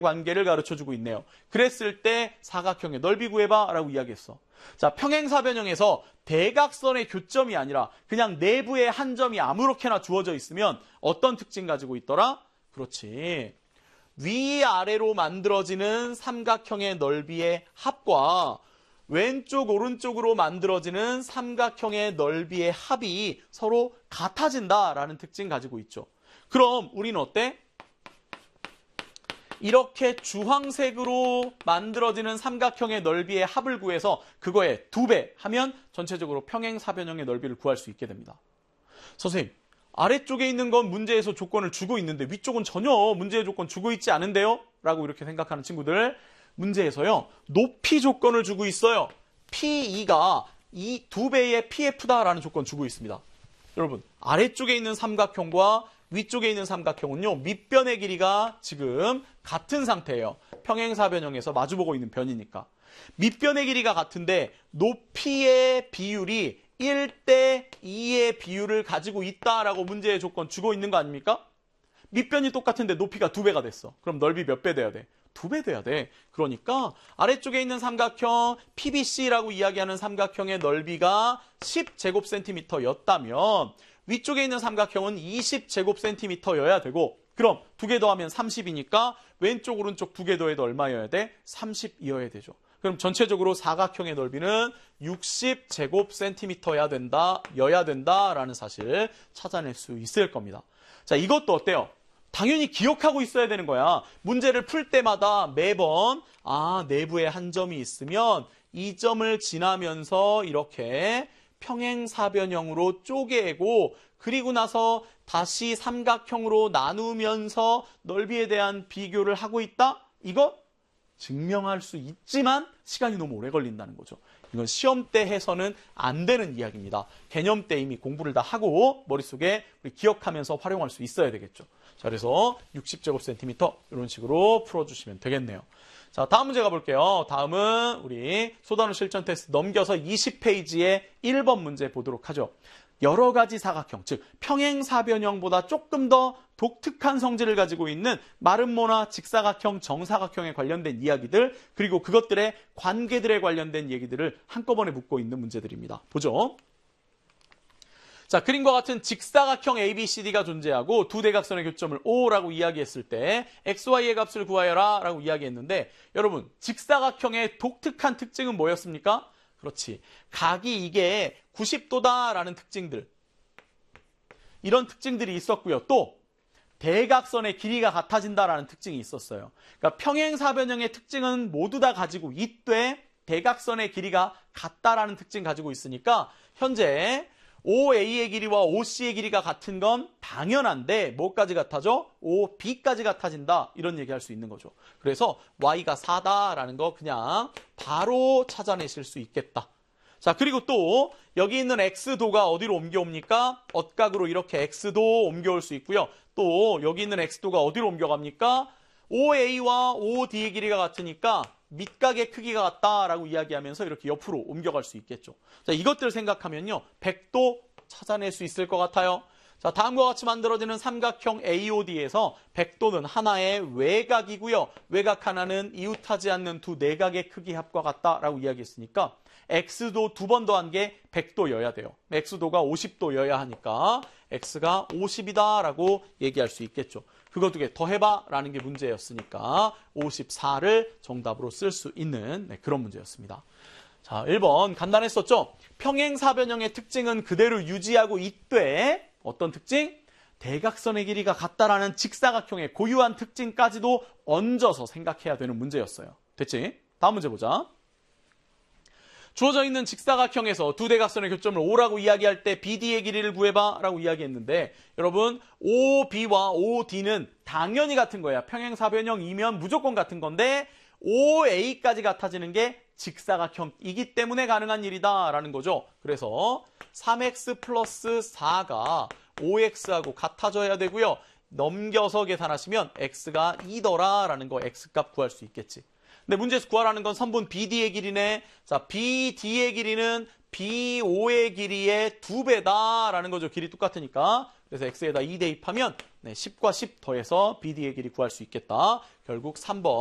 관계를 가르쳐주고 있네요. 그랬을 때 사각형의 넓이 구해봐 라고 이야기했어. 자, 평행사변형에서 대각선의 교점이 아니라 그냥 내부에 한 점이 아무렇게나 주어져 있으면 어떤 특징 가지고 있더라? 그렇지. 위아래로 만들어지는 삼각형의 넓이의 합과 왼쪽 오른쪽으로 만들어지는 삼각형의 넓이의 합이 서로 같아진다라는 특징 가지고 있죠. 그럼 우리는 어때? 이렇게 주황색으로 만들어지는 삼각형의 넓이의 합을 구해서 그거의 2배 하면 전체적으로 평행사변형의 넓이를 구할 수 있게 됩니다. 선생님, 아래쪽에 있는 건 문제에서 조건을 주고 있는데 위쪽은 전혀 문제의 조건 주고 있지 않은데요? 라고 이렇게 생각하는 친구들, 문제에서요, 높이 조건을 주고 있어요. P2가 이 2배의 PF다라는 조건 주고 있습니다. 여러분, 아래쪽에 있는 삼각형과 위쪽에 있는 삼각형은요, 밑변의 길이가 지금 같은 상태예요. 평행사변형에서 마주보고 있는 변이니까. 밑변의 길이가 같은데 높이의 비율이 1대2의 비율을 가지고 있다라고 문제의 조건 주고 있는 거 아닙니까? 밑변이 똑같은데 높이가 2배가 됐어. 그럼 넓이 몇 배 돼야 돼? 2배 돼야 돼. 그러니까 아래쪽에 있는 삼각형 PBC라고 이야기하는 삼각형의 넓이가 10제곱센티미터였다면 위쪽에 있는 삼각형은 20제곱센티미터여야 되고, 그럼 2개 더하면 30이니까 왼쪽 오른쪽 2개 더해도 얼마여야 돼? 30이어야 되죠. 그럼 전체적으로 사각형의 넓이는 60제곱센티미터여야 된다라는 사실을 찾아낼 수 있을 겁니다. 자, 이것도 어때요? 당연히 기억하고 있어야 되는 거야. 문제를 풀 때마다 매번 내부에 한 점이 있으면 이 점을 지나면서 이렇게 평행사변형으로 쪼개고, 그리고 나서 다시 삼각형으로 나누면서 넓이에 대한 비교를 하고 있다? 이거 증명할 수 있지만 시간이 너무 오래 걸린다는 거죠. 이건 시험 때 해서는 안 되는 이야기입니다. 개념 때 이미 공부를 다 하고 머릿속에 우리 기억하면서 활용할 수 있어야 되겠죠. 자, 그래서 60제곱센티미터 이런 식으로 풀어주시면 되겠네요. 자, 다음 문제 가볼게요. 다음은 우리 소단원 실전 테스트 넘겨서 20페이지의 1번 문제 보도록 하죠. 여러 가지 사각형, 즉 평행사변형보다 조금 더 독특한 성질을 가지고 있는 마름모나 직사각형, 정사각형에 관련된 이야기들, 그리고 그것들의 관계들에 관련된 얘기들을 한꺼번에 묶고 있는 문제들입니다. 보죠. 자, 그림과 같은 직사각형 ABCD가 존재하고 두 대각선의 교점을 O라고 이야기했을 때 XY의 값을 구하여라 라고 이야기했는데, 여러분, 직사각형의 독특한 특징은 뭐였습니까? 그렇지. 각이 이게 90도다라는 특징들. 이런 특징들이 있었고요. 또 대각선의 길이가 같아진다라는 특징이 있었어요. 그러니까 평행사변형의 특징은 모두 다 가지고 있되 대각선의 길이가 같다라는 특징 가지고 있으니까 현재 OA의 길이와 OC의 길이가 같은 건 당연한데 뭐까지 같아져? OB까지 같아진다. 이런 얘기할 수 있는 거죠. 그래서 Y가 4다라는 거 그냥 바로 찾아내실 수 있겠다. 자, 그리고 또 여기 있는 X도가 어디로 옮겨옵니까? 엇각으로 이렇게 X도 옮겨올 수 있고요. 또 여기 있는 X도가 어디로 옮겨갑니까? OA와 OD의 길이가 같으니까 밑각의 크기가 같다라고 이야기하면서 이렇게 옆으로 옮겨갈 수 있겠죠. 자, 이것들 생각하면요, 100도 찾아낼 수 있을 것 같아요. 자, 다음과 같이 만들어지는 삼각형 AOD에서 100도는 하나의 외곽이고요. 외곽 하나는 이웃하지 않는 두 내각의 크기 합과 같다라고 이야기했으니까 X도 두 번 더한 게 100도여야 돼요. X도가 50도여야 하니까 X가 50이다라고 얘기할 수 있겠죠. 그거 두 개 더해봐 라는 게 문제였으니까 54를 정답으로 쓸 수 있는 그런 문제였습니다. 자, 1번 간단했었죠? 평행사변형의 특징은 그대로 유지하고 있되 어떤 특징? 대각선의 길이가 같다라는 직사각형의 고유한 특징까지도 얹어서 생각해야 되는 문제였어요. 됐지? 다음 문제 보자. 주어져 있는 직사각형에서 두 대각선의 교점을 O라고 이야기할 때 BD의 길이를 구해봐 라고 이야기했는데, 여러분 OB와 OD는 당연히 같은 거야. 평행사변형이면 무조건 같은 건데 OA까지 같아지는 게 직사각형이기 때문에 가능한 일이다 라는 거죠. 그래서 3x 플러스 4가 5x하고 같아져야 되고요. 넘겨서 계산하시면 x가 2더라 라는 거 x값 구할 수 있겠지. 근데 문제에서 구하라는 건 선분 BD의 길이네. 자, BD의 길이는 BO의 길이의 2배다라는 거죠. 길이 똑같으니까 그래서 x에다 2 대입하면 10과 10 더해서 BD의 길이 구할 수 있겠다. 결국 3번.